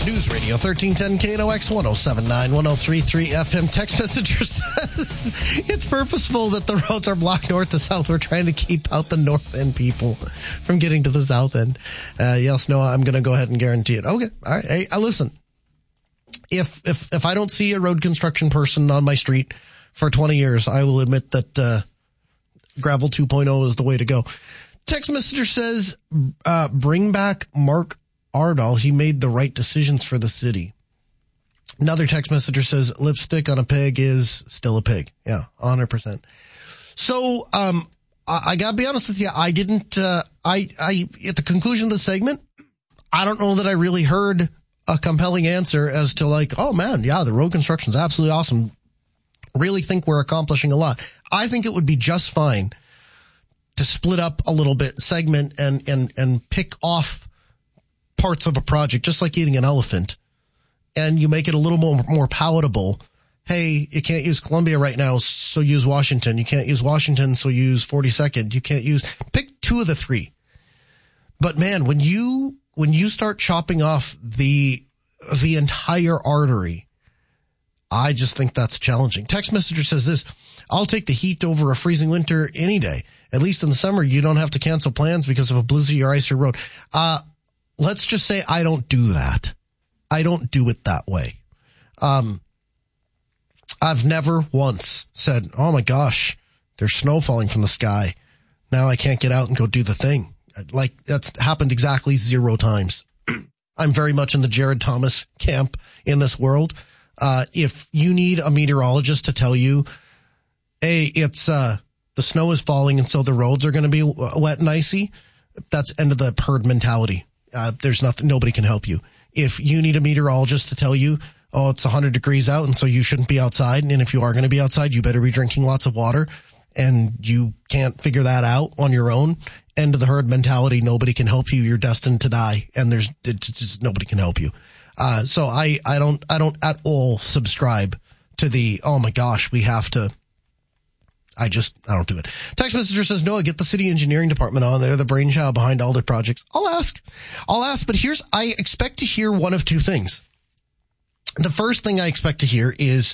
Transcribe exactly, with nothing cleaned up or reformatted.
News Radio thirteen ten K N O X one oh seven point nine, one oh three point three F M. Text messenger says it's purposeful that the roads are blocked north to south. We're trying to keep out the north end people from getting to the south end. Uh, yes, no, I'm going to go ahead and guarantee it. Okay. All right. Hey, I listen. If, if, if I don't see a road construction person on my street for twenty years, I will admit that, uh, gravel two point oh is the way to go. Text messenger says, uh, bring back Mark Ardall. He made the right decisions for the city. Another text messenger says lipstick on a pig is still a pig. Yeah, one hundred percent. So, um, I, I gotta be honest with you. I didn't, uh, I, I, at the conclusion of the segment, I don't know that I really heard a compelling answer as to like, oh man, yeah, the road construction is absolutely awesome. Really think we're accomplishing a lot. I think it would be just fine to split up a little bit, segment and, and, and pick off parts of a project, just like eating an elephant, and you make it a little more, more palatable. Hey, you can't use Columbia right now, so use Washington. You can't use Washington, so use forty-second. You can't use, pick two of the three. But man, when you, when you start chopping off the, the entire artery, I just think that's challenging. Text messenger says this, I'll take the heat over a freezing winter any day. At least in the summer, you don't have to cancel plans because of a blizzard or icy road. Uh, let's just say I don't do that. I don't do it that way. Um, I've never once said, oh my gosh, there's snow falling from the sky. Now I can't get out and go do the thing. Like that's happened exactly zero times. I'm very much in the Jared Thomas camp in this world. Uh, if you need a meteorologist to tell you, hey, it's, uh, the snow is falling and so the roads are going to be wet and icy, that's end of the herd mentality. Uh, there's nothing, nobody can help you. If you need a meteorologist to tell you, oh, it's one hundred degrees out and so you shouldn't be outside. And if you are going to be outside, you better be drinking lots of water, and you can't figure that out on your own. End of the herd mentality. Nobody can help you. You're destined to die. And there's it's just nobody can help you. Uh, so I, I don't, I don't at all subscribe to the, oh my gosh, we have to, I just, I don't do it. Text messenger says, no, I get the city engineering department on. They're the brainchild behind all their projects. I'll ask. I'll ask, but here's, I expect to hear one of two things. The first thing I expect to hear is,